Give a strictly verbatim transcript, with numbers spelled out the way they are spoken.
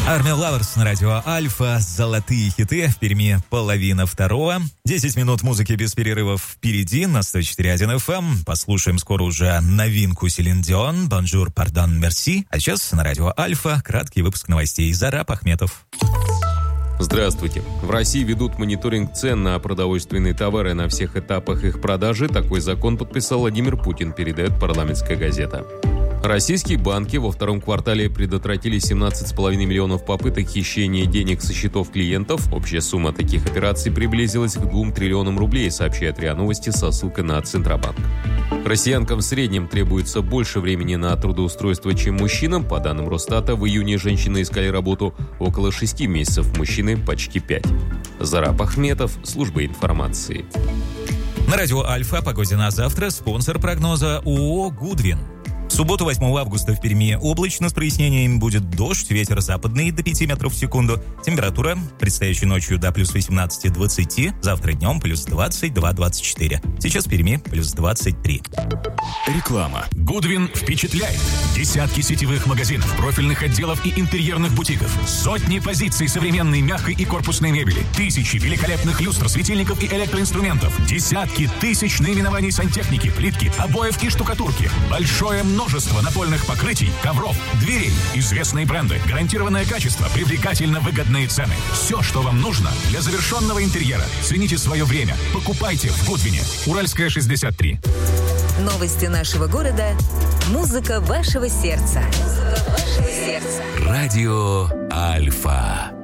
Army of Lovers на радио Альфа. Золотые хиты. В Перми половина второго. десять минут музыки без перерывов впереди на сто четыре точка один эф эм. Послушаем скоро уже новинку Селин Дион. Bonjour, pardon, merci. А сейчас на радио Альфа краткий выпуск новостей. Зараб Ахметов. Здравствуйте. В России ведут мониторинг цен на продовольственные товары на всех этапах их продажи. Такой закон подписал Владимир Путин, передает «Парламентская газета». Российские банки во втором квартале предотвратили семнадцать целых пять миллионов попыток хищения денег со счетов клиентов. Общая сумма таких операций приблизилась к двум триллионам рублей, сообщает РИА Новости со ссылкой на Центробанк. Россиянкам в среднем требуется больше времени на трудоустройство, чем мужчинам. По данным Росстата, в июне женщины искали работу около шести месяцев, мужчины почти пять. Зараб Ахметов, служба информации. На радио Альфа о погоде на завтра. Спонсор прогноза ООО «Гудвин». В субботу, восьмого августа, в Перми облачно с прояснениями, будет дождь, ветер западный до пяти метров в секунду. Температура предстоящей ночью до плюс восемнадцати двадцати, завтра днем плюс двадцать два двадцать четыре. Сейчас в Перми плюс двадцать три. Реклама. Гудвин впечатляет. Десятки сетевых магазинов, профильных отделов и интерьерных бутиков. Сотни позиций современной мягкой и корпусной мебели. Тысячи великолепных люстр, светильников и электроинструментов. Десятки тысяч наименований сантехники, плитки, обоев и штукатурки. Большое множество напольных покрытий, ковров, дверей. Известные бренды, гарантированное качество, привлекательно выгодные цены. Все, что вам нужно для завершенного интерьера. Цените свое время. Покупайте в Гудвине. Уральская, шестьдесят три. Новости нашего города. Музыка вашего сердца. Музыка вашего сердца. Радио Альфа.